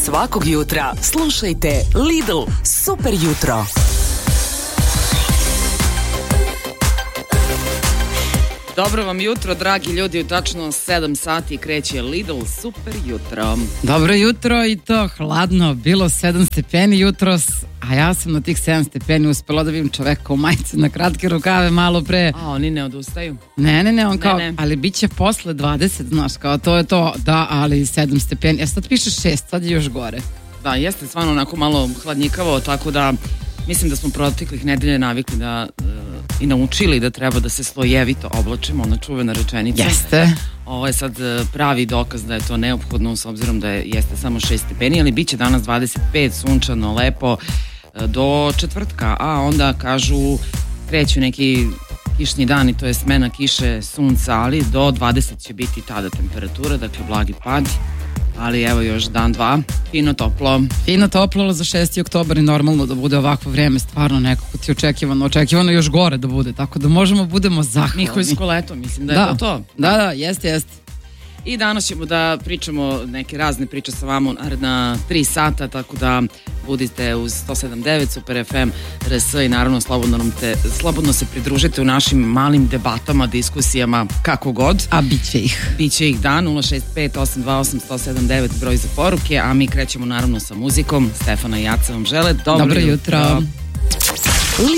Svakog jutra slušajte Lidl Super jutro. Dobro vam jutro, dragi ljudi, u tačno 7 sati kreće Lidl Super jutro. Dobro jutro i to hladno, bilo 7 stepeni jutros, a ja sam na tih 7 stepeni uspela da vidim čoveka u majici na kratke rukave malo pre. A oni ne odustaju? Ne, on kao, ali bit će posle 20, znaš, kao to je to, da, ali 7 stepeni, ja sad piše 6, sad je još gore. Da, jeste stvarno onako malo hladnjikavo, tako da mislim da smo proteklih nedelje navikli da i naučili da treba da se slojevito oblačimo, ona čuvena rečenica. Jeste. Ovo je sad pravi dokaz da je to neophodno, s obzirom da jeste samo 6 stepeni, ali bit će danas 25, sunčano, lepo, do četvrtka, a onda kažu kreću neki kišni dani, to je smena kiše, sunca, ali do 20 će biti tada temperatura, dakle blagi pad. Ali evo još dan, dva, fino toplo. Fino toplo za 6. oktobar i normalno da bude ovakvo vreme, stvarno nekako ti očekivano još gore da bude, tako da možemo budemo zahvalni. Nihojsko leto, mislim da je to. Da, jeste. I danas ćemo da pričamo neke razne priče sa vama naredna 3 sata, tako da budite uz 107.9 Super FM RS i naravno slobodno se pridružite u našim malim debatama, diskusijama, kako god. A bit će ih. Biće ih dan, 065-828-107.9 broj za poruke, a mi krećemo naravno sa muzikom. Stefana i Jaca vam žele dobro jutro.